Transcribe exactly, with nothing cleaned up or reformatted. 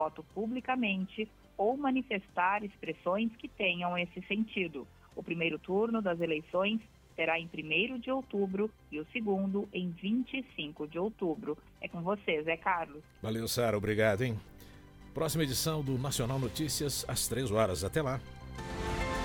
voto publicamente ou manifestar expressões que tenham esse sentido. O primeiro turno das eleições será em primeiro de outubro e o segundo em vinte e cinco de outubro. É com você, Zé Carlos. Valeu, Sara. Obrigado, hein? Próxima edição do Nacional Notícias, às três horas. Até lá.